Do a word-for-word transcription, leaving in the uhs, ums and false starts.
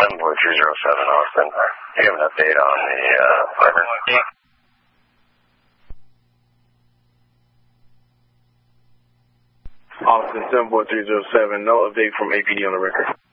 seven four three zero seven, Austin. Do you have an update on the uh, fiber? Austin seven four three zero seven, no update from A P D on the record.